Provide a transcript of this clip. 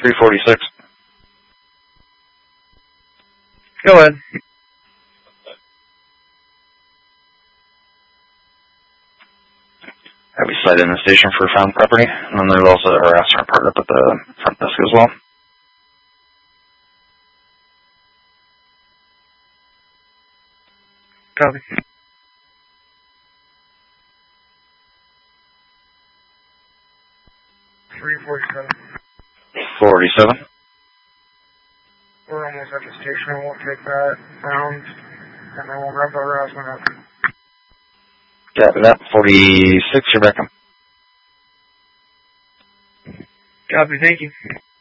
346. Go ahead. Have we cited in the station for found property? And then there's also a harassment part up at the front desk as well. Copy. 347. 47. We're almost at the station. We'll take that round, and then we'll wrap the harassment up. Copy that. 46, you're back on. Copy, thank you.